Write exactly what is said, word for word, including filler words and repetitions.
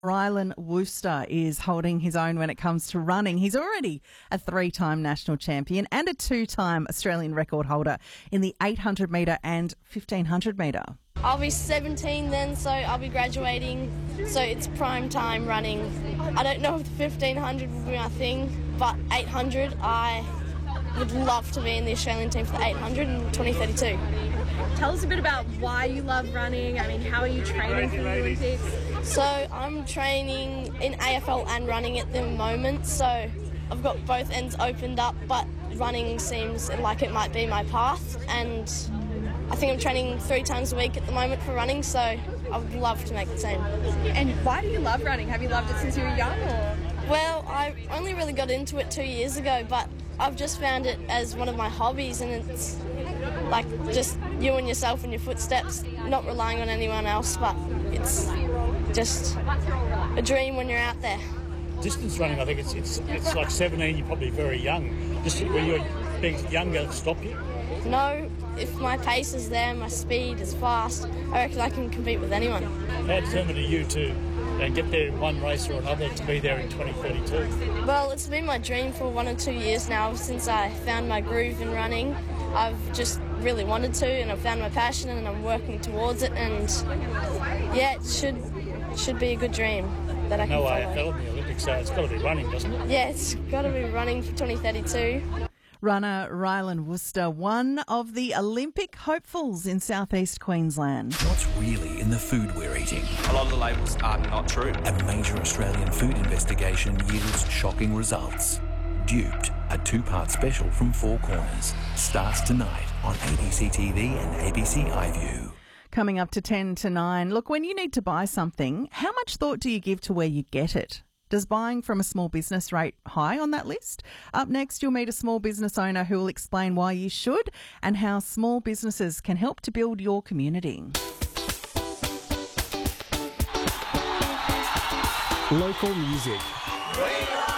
Rylan Wooster is holding his own when it comes to running. He's already a three-time national champion and a two-time Australian record holder in the eight hundred metre and fifteen hundred metre. I'll be seventeen then, so I'll be graduating, so it's prime time running. I don't know if the fifteen hundred will be my thing, but eight hundred, I would love to be in the Australian team for the eight hundred in twenty thirty-two. Tell us a bit about why you love running. I mean, how are you training for the Olympics? So I'm training in A F L and running at the moment, so I've got both ends opened up, but running seems like it might be my path, and I think I'm training three times a week at the moment for running, so I would love to make the team. And why do you love running? Have you loved it since you were young, or? Well, I only really got into it two years ago, but I've just found it as one of my hobbies, and it's like just you and yourself and your footsteps, not relying on anyone else, but it's just a dream when you're out there. Distance running, I think it's it's it's like seventeen, you're probably very young. Just when you're being younger, stop you? No, if my pace is there, my speed is fast, I reckon I can compete with anyone. How determined are you to uh, get there in one race or another to be there in twenty thirty-two? Well, it's been my dream for one or two years now since I found my groove in running. I've just really wanted to, and I've found my passion, and I'm working towards it, and yeah, it should should be a good dream that I can No follow. A F L in the Olympics, so it's got to be running, doesn't it? Yeah, it's got to be running for twenty thirty-two. Runner Rylan Wooster, one of the Olympic hopefuls in southeast Queensland. What's really in the food we're eating? A lot of the labels are not true. A major Australian food investigation yields shocking results. Duped, a two-part special from Four Corners, starts tonight on A B C T V and A B C iView. Coming up to ten to nine. Look, when you need to buy something, how much thought do you give to where you get it? Does buying from a small business rate high on that list? Up next, you'll meet a small business owner who will explain why you should and how small businesses can help to build your community. Local music. We